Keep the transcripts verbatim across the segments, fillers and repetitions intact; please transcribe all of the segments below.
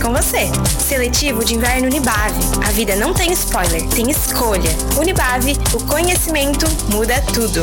com você. Seletivo de Inverno Unibave. A vida não tem spoiler, tem escolha. Unibave, o conhecimento muda tudo.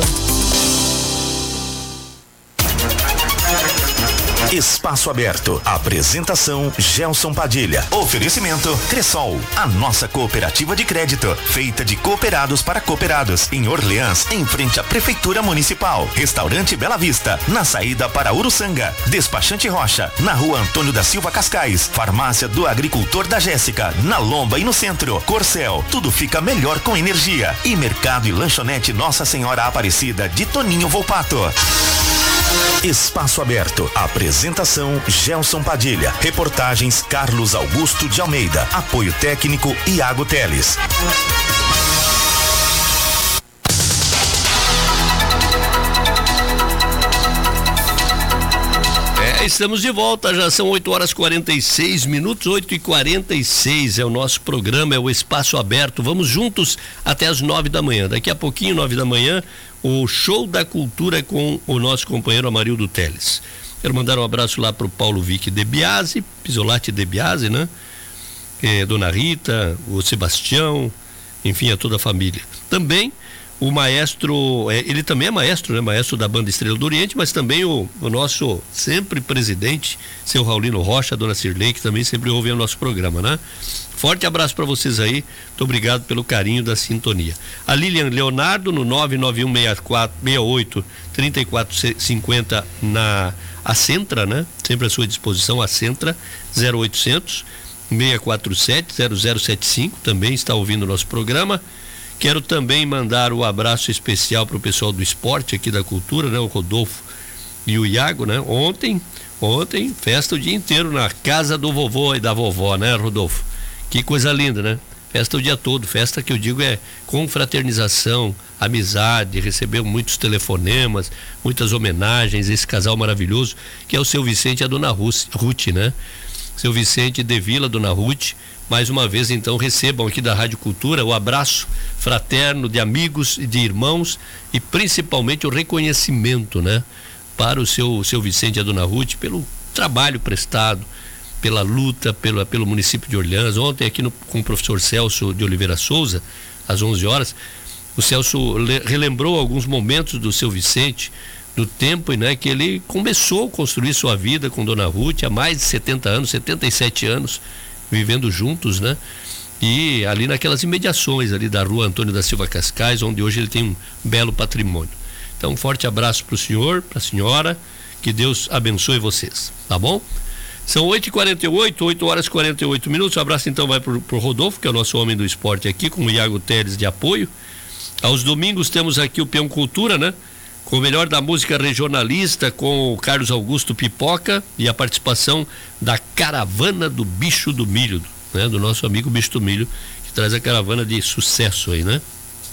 Espaço Aberto. Apresentação Gelson Padilha. Oferecimento Cressol, a nossa cooperativa de crédito, feita de cooperados para cooperados, em Orleans, em frente à Prefeitura Municipal. Restaurante Bela Vista, na saída para Uruçanga. Despachante Rocha, na Rua Antônio da Silva Cascais. Farmácia do Agricultor da Jéssica, na Lomba e no centro. Corcel, tudo fica melhor com energia. E Mercado e Lanchonete Nossa Senhora Aparecida, de Toninho Volpato. Espaço Aberto. Apresentação Gelson Padilha. Reportagens Carlos Augusto de Almeida. Apoio técnico Iago Teles. É, estamos de volta, já são oito horas e quarenta e seis minutos, oito e quarenta e seis é o nosso programa, é o Espaço Aberto. Vamos juntos até as nove da manhã. Daqui a pouquinho, nove da manhã, o Show da Cultura com o nosso companheiro Amarildo Teles. Quero mandar um abraço lá pro Paulo Vick de Biase, Pisolati de Biase, né? É, Dona Rita, o Sebastião, enfim, a toda a família. Também o maestro, é, ele também é maestro, né? Maestro da Banda Estrela do Oriente, mas também o, o nosso sempre presidente, seu Raulino Rocha, a Dona Cirlei, que também sempre ouvem o nosso programa, né? Forte abraço para vocês aí, muito obrigado pelo carinho da sintonia. A Lilian Leonardo no nove nove um seis quatro seis oito três quatro cinco zero na Acentra, né? Sempre à sua disposição, Acentra zero oitocentos seis quatro sete zero zero sete cinco, também está ouvindo o nosso programa. Quero também mandar um abraço especial para o pessoal do esporte aqui da cultura, né? O Rodolfo e o Iago, né? Ontem, ontem, festa o dia inteiro na casa do vovô e da vovó, né, Rodolfo? Que coisa linda, né? Festa o dia todo, festa que eu digo é confraternização, amizade, recebeu muitos telefonemas, muitas homenagens, esse casal maravilhoso, que é o seu Vicente e a Dona Ruth, né? Seu Vicente de Vila, Dona Ruth, mais uma vez então recebam aqui da Rádio Cultura o abraço fraterno de amigos e de irmãos e principalmente o reconhecimento, né? Para o seu, seu Vicente e a Dona Ruth pelo trabalho prestado, pela luta pelo, pelo município de Orleans. Ontem aqui no, com o professor Celso de Oliveira Souza, às onze horas, o Celso le, relembrou alguns momentos do seu Vicente, do tempo, né, que ele começou a construir sua vida com Dona Ruth há mais de setenta anos, setenta e sete anos, vivendo juntos, né? E ali naquelas imediações ali da Rua Antônio da Silva Cascais, onde hoje ele tem um belo patrimônio. Então, um forte abraço para o senhor, para a senhora, que Deus abençoe vocês, tá bom? São oito e quarenta e oito, oito horas e quarenta e oito minutos. O abraço então vai pro, pro Rodolfo, que é o nosso homem do esporte aqui, com o Iago Teles de apoio. Aos domingos temos aqui o Peão Cultura, né? Com o melhor da música regionalista, com o Carlos Augusto Pipoca e a participação da Caravana do Bicho do Milho, né? Do nosso amigo Bicho do Milho, que traz a caravana de sucesso aí, né?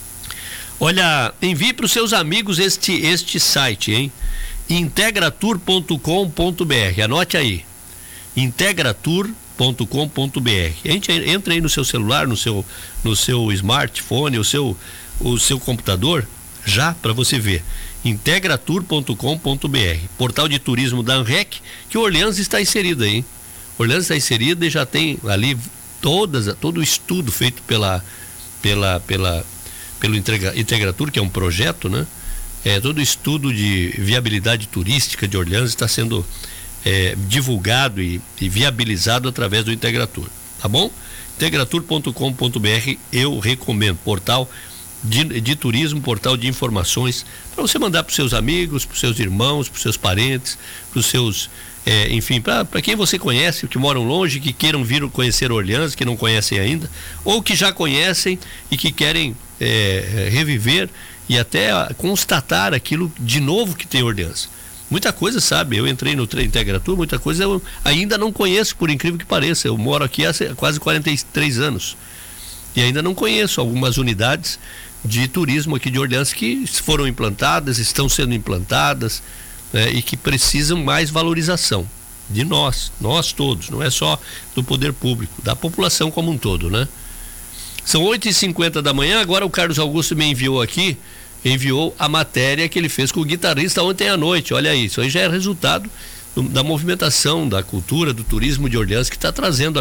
Olha, envie para os seus amigos este, este site, hein? integratur ponto com ponto br, anote aí. integratur ponto com ponto br. Entra aí no seu celular, no seu, no seu smartphone, o seu, o seu computador, já para você ver. integratur ponto com ponto br, portal de turismo da ANREC, que o Orleans está inserido aí, hein? Orleans está inserido e já tem ali todas, todo o estudo feito pela, pela, pela, pelo Integratur, que é um projeto, né? É, todo o estudo de viabilidade turística de Orleans está sendo É, divulgado e, e viabilizado através do Integratur, tá bom? integratur ponto com ponto br, eu recomendo, portal de, de turismo, portal de informações, para você mandar para os seus amigos, para os seus irmãos, para os seus parentes, para os seus, é, enfim, para quem você conhece, que moram longe, que queiram vir conhecer Orleans, que não conhecem ainda, ou que já conhecem e que querem é, reviver e até constatar aquilo de novo que tem Orleans. Muita coisa, sabe, eu entrei no Integratur, muita coisa eu ainda não conheço, por incrível que pareça. Eu moro aqui há quase quarenta e três anos e ainda não conheço algumas unidades de turismo aqui de Orleans que foram implantadas, estão sendo implantadas, né, e que precisam mais valorização de nós, nós todos, não é só do poder público, da população como um todo, né? São oito e cinquenta da manhã, agora o Carlos Augusto me enviou aqui enviou a matéria que ele fez com o guitarrista ontem à noite. Olha aí, isso aí já é resultado do, da movimentação da cultura, do turismo de Orleans, que está trazendo